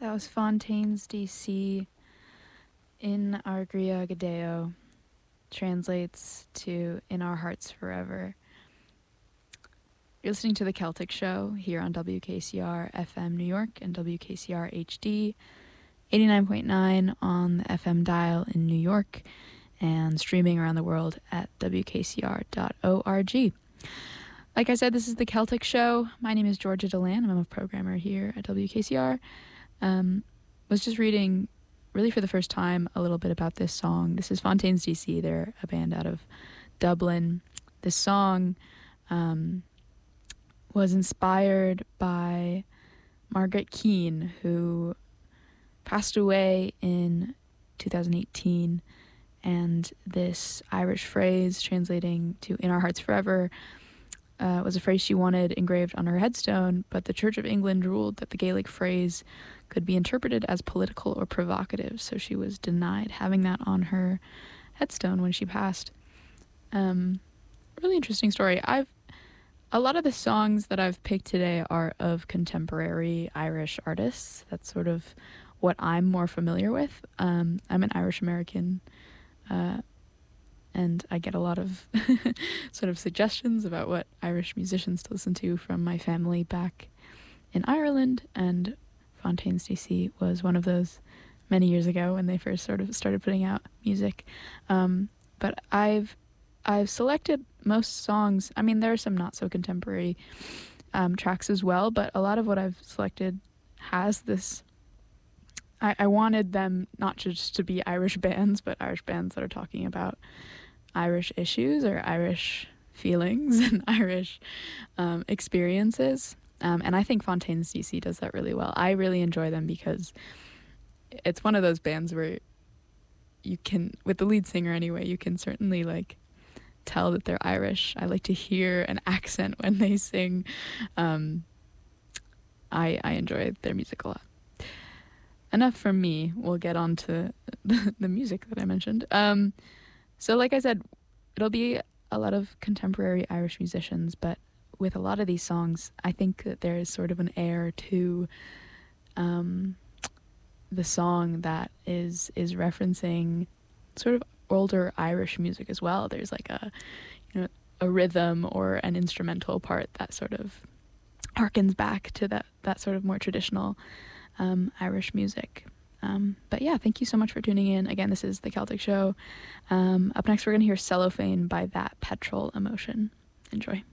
That was Fontaines DC in Argria Gadeo. Translates to In Our Hearts Forever. You're listening to The Celtic Show here on WKCR FM New York and WKCR HD 89.9 on the FM dial in New York and streaming around the world at WKCR.org. Like I said, this is The Celtic Show. My name is Georgia Deland. I'm a programmer here at WKCR. Was just reading, really for the first time, a little bit about this song. This is Fontaines DC. They're a band out of Dublin. This song was inspired by Margaret Keane, who passed away in 2018. And this Irish phrase, translating to In Our Hearts Forever, was a phrase she wanted engraved on her headstone, but the Church of England ruled that the Gaelic phrase could be interpreted as political or provocative, so she was denied having that on her headstone when she passed. Really interesting story. A lot of the songs that I've picked today are of contemporary Irish artists. That's sort of what I'm more familiar with. I'm an Irish American, and I get a lot of sort of suggestions about what Irish musicians to listen to from my family back in Ireland, and Fontaines DC was one of those many years ago when they first sort of started putting out music. But I've selected most songs. I mean, there are some not so contemporary tracks as well, but a lot of what I've selected has this. I wanted them not just to be Irish bands, but Irish bands that are talking about Irish issues or Irish feelings and Irish experiences. And I think Fontaines DC does that really well. I really enjoy them because it's one of those bands where you can, with the lead singer anyway, you can certainly like tell that they're Irish. I like to hear an accent when they sing. I enjoy their music a lot. Enough from me. We'll get on to the music that I mentioned. So like I said, it'll be a lot of contemporary Irish musicians, but with a lot of these songs, I think that there is sort of an air to the song that is referencing sort of older Irish music as well. There's like a rhythm or an instrumental part that sort of harkens back to that sort of more traditional Irish music. But yeah, thank you so much for tuning in. Again, this is The Celtic Show. Up next, we're going to hear Cellophane by That Petrol Emotion. Enjoy.